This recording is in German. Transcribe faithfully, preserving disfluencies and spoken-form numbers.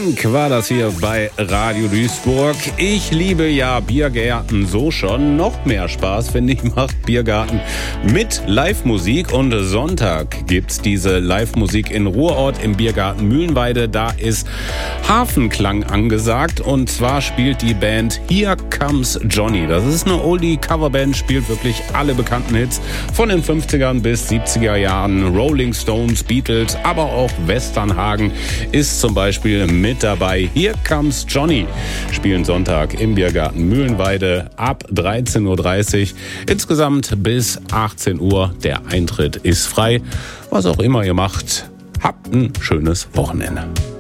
Funk war das hier bei Radio Duisburg. Ich liebe ja Biergärten so schon. Noch mehr Spaß, finde ich, macht Biergarten mit Live-Musik. Und Sonntag gibt's diese Live-Musik in Ruhrort im Biergarten Mühlenweide. Da ist Hafenklang angesagt. Und zwar spielt die Band Here Comes Johnny. Das ist eine Oldie-Coverband, spielt wirklich alle bekannten Hits von den fünfzigern bis siebziger Jahren. Rolling Stones, Beatles, aber auch Westernhagen ist zum Beispiel mit dabei. Here Comes Johnny spielen Sonntag im Biergarten Mühlenweide ab dreizehn Uhr dreißig. Insgesamt bis achtzehn Uhr. Der Eintritt ist frei. Was auch immer ihr macht, habt ein schönes Wochenende.